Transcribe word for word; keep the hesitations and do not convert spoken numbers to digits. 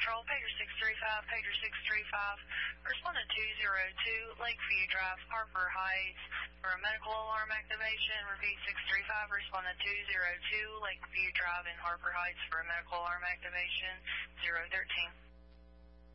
Patrol, pager six three five, pager six three five. Respondent two zero two, Lakeview Drive, Harper Heights, for a medical alarm activation. Repeat six three five, respondent two zero two, Lakeview Drive in Harper Heights for a medical alarm activation. zero thirteen.